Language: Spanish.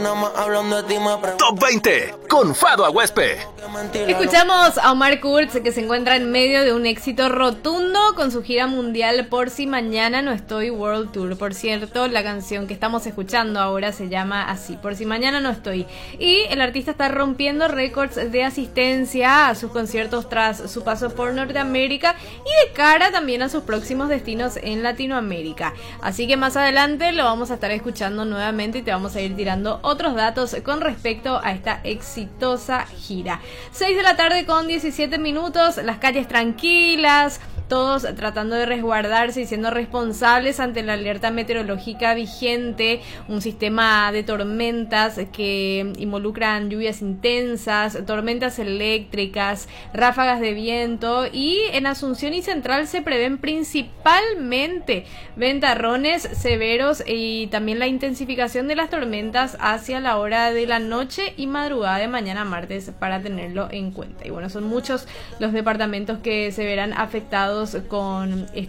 Top 20 con Fado Aguespe. Escuchamos a Omar Kurz, que se encuentra en medio de un éxito rotundo con su gira mundial Por Si Mañana No Estoy World Tour. Por cierto, la canción que estamos escuchando ahora se llama así, Por Si Mañana No Estoy. Y el artista está rompiendo récords de asistencia a sus conciertos tras su paso por Norteamérica y de cara también a sus próximos destinos en Latinoamérica. Así que más adelante lo vamos a estar escuchando nuevamente y te vamos a ir tirando otros datos con respecto a esta exitosa gira. 6 de la tarde con 17 minutos, las calles tranquilas, todos tratando de resguardarse y siendo responsables ante la alerta meteorológica vigente, un sistema de tormentas que involucran lluvias intensas, tormentas eléctricas, ráfagas de viento, y en Asunción y Central se prevén principalmente ventarrones severos y también la intensificación de las tormentas hacia la hora de la noche y madrugada de mañana martes, para tenerlo en cuenta. Y bueno, son muchos los departamentos que se verán afectados con